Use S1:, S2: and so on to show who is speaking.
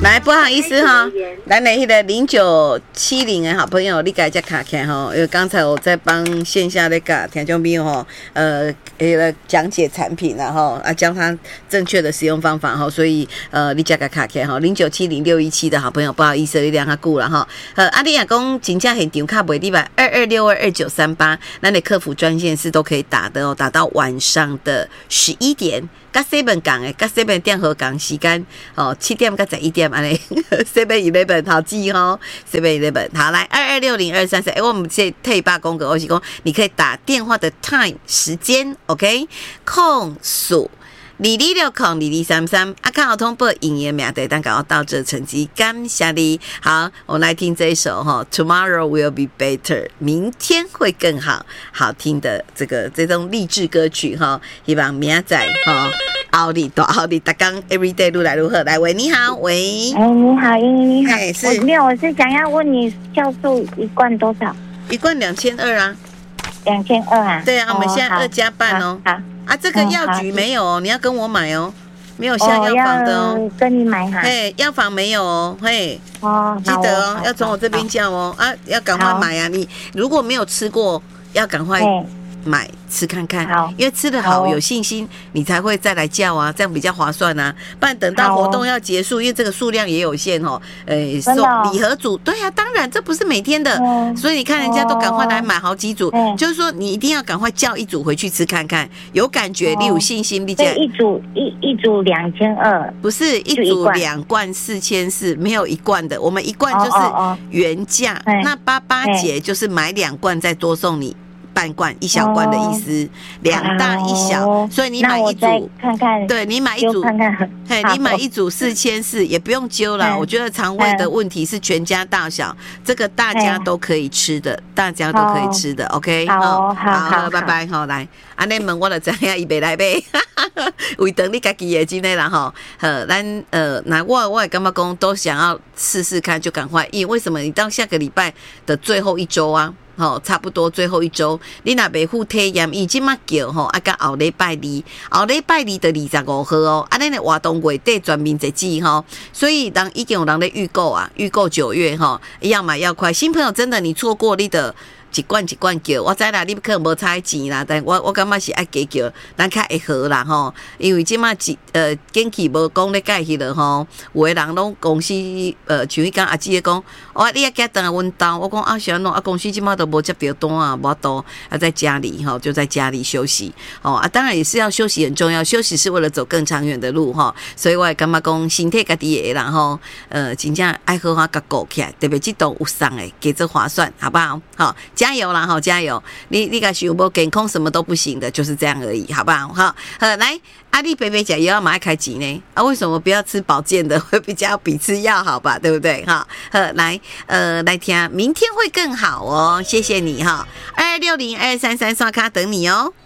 S1: 来，不好意思哈，来那个0970的好朋友，你改一下卡开哈，因为刚才我在帮线下那个听众朋友哈，讲解产品然后教他正确的使用方法哈，所以你加个卡开哈，0970617617的好朋友，不好意思，你两下顾了哈。你也讲真正现场卡袂你吧，22622938，咱的客服专线是都可以打的哦，打到晚上的11点。甲7讲诶，甲7点和讲时间哦，7点甲11点安尼，7-11好记哦，7-11好来2260-233，我们这退罢公告，我是讲你可以打电话的 time 时间 ，OK， 控诉。2260-2233，看好通报营业名单，刚好到这成绩，感谢你。好，我们来听这一首哈 ，Tomorrow will be better， 明天会更好，好听的这种励志歌曲哈，希望明仔哈，奥利大家 everyday 愈来愈好。来，喂，你好，喂，
S2: 哎，你好，你好，
S1: 是，
S2: 没有，我是想要问你，酵素一罐多少？
S1: 一罐2200啊
S2: ，2200啊？
S1: 对啊，我们现在2加半哦。好。这个药局没有哦，你要跟我买哦，没有下药房的哦，
S2: 跟你买哈。
S1: 嘿，药房没有哦，嘿，记得哦，要从我这边叫哦，要赶快买啊！你如果没有吃过，要赶快买吃看看，因为吃得好有信心，你才会再来叫啊，这样比较划算啊。不然等到活动要结束，因为这个数量也有限哦。送礼盒组，对啊，当然这不是每天的，所以你看人家都赶快来买好几组，就是说你一定要赶快叫一组回去吃看看，有感觉，你有信心，你
S2: 一组2200，
S1: 不是一组2罐4400，没有1罐的，我们1罐就是原价，那88节就是买2罐再多送你。半罐1小罐的意思，2大1小，所以你买一组，
S2: 看看，
S1: 对你买一组，嘿，你买一组4400也不用揪了。我觉得肠胃的问题是全家大小，这个大家都可以吃的，大家都可以吃的 ，OK，
S2: 好，
S1: 拜拜，好来，安尼问我就知影伊袂来买，为等你家己的真的啦吼，咱那我也感觉讲都想要试试看，就赶快，因为为什么你到下个礼拜的最后一周啊？差不多最后一周，你若袂赴体验，伊即马叫到后礼拜2，后礼拜2的25号哦，咱的活动月底全面截止所以已经有人咧预购啊，预购9月要买要快，新朋友真的你错过你的。一罐一罐叫，我知啦，你可能无差钱啦，但我感觉是爱加叫，咱较会合啦吼。因为即马景气无讲咧改去了吼，有的人拢公司像迄间阿姊讲，你要加等下阮兜，我讲是安怎公司即马都无接到单啊，无多在家里就在家里休息当然也是要休息很重要，休息是为了走更长远的路所以我也感觉讲身体家己会啦真正爱好好甲顾起来，特别这种有送的，加做划算，好不好？好。加油啦！加油！你敢想无健康什么都不行的，就是这样而已，好不好？好，来，你白白吃也要马上开机呢？为什么不要吃保健的，会比较比吃药好吧？对不对？来，来听，明天会更好哦！谢谢你2260-233刷卡等你哦。